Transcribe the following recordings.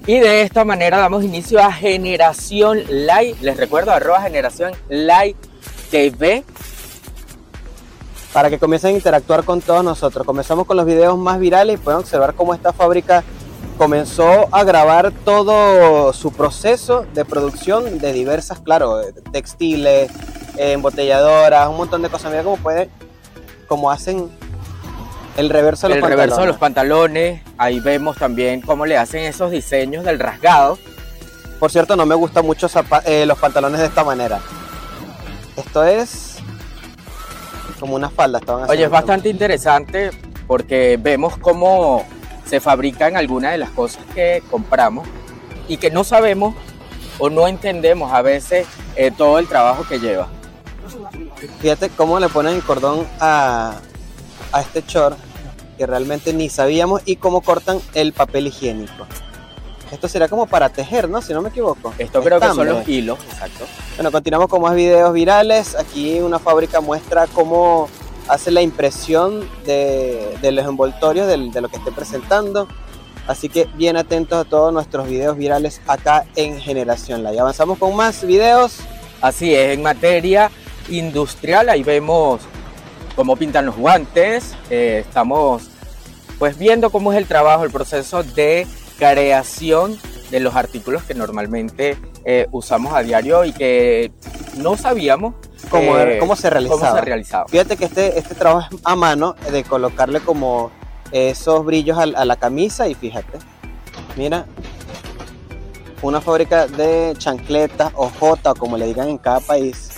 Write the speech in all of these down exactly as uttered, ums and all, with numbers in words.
Y de esta manera damos inicio a Generación Live. Les recuerdo, arroba Generación Live T V. Para que comiencen a interactuar con todos nosotros. Comenzamos con los videos más virales y pueden observar cómo esta fábrica comenzó a grabar todo su proceso de producción de diversas, claro, textiles, embotelladoras, un montón de cosas. Mira cómo puede, cómo hacen el reverso de los el pantalones. reverso de los pantalones. Ahí vemos también cómo le hacen esos diseños del rasgado. Por cierto, no me gustan mucho eh, los pantalones de esta manera. Esto es como una falda. Oye, es bastante interesante porque vemos cómo se fabrican algunas de las cosas que compramos y que no sabemos o no entendemos a veces eh, todo el trabajo que lleva. Fíjate cómo le ponen el cordón a, a este short que realmente ni sabíamos, y cómo cortan el papel higiénico. Esto sería como para tejer, ¿no? Si no me equivoco. Esto creo que son los hilos, exacto. Bueno, continuamos con más videos virales. Aquí una fábrica muestra cómo hace la impresión de, de los envoltorios de, de lo que esté presentando. Así que bien atentos a todos nuestros videos virales acá en Generación Live. Avanzamos con más videos. Así es, en materia industrial, ahí vemos cómo pintan los guantes. Eh, estamos pues viendo cómo es el trabajo, el proceso de creación de los artículos que normalmente eh, usamos a diario y que no sabíamos cómo, eh, cómo, se realizaba. cómo se realizaba. Fíjate que este, este trabajo es a mano, de colocarle como esos brillos a, a la camisa, y fíjate, mira, una fábrica de chancletas o jota, o como le digan en cada país,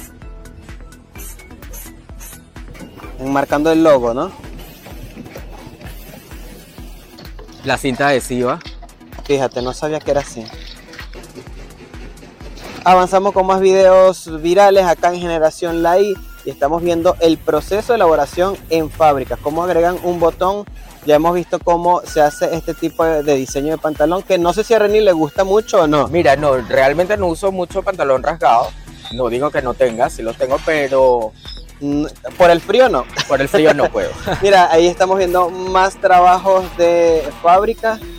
enmarcando el logo, ¿no? La cinta adhesiva. Fíjate, no sabía que era así. Avanzamos con más videos virales acá en Generación Live y estamos viendo el proceso de elaboración en fábricas, cómo agregan un botón. Ya hemos visto cómo se hace este tipo de diseño de pantalón, que no sé si a Reni le gusta mucho o no. Mira, no, realmente no uso mucho pantalón rasgado. No digo que no tenga, sí lo tengo, pero por el frío no. Por el frío no puedo. Mira, ahí estamos viendo más trabajos de fábrica.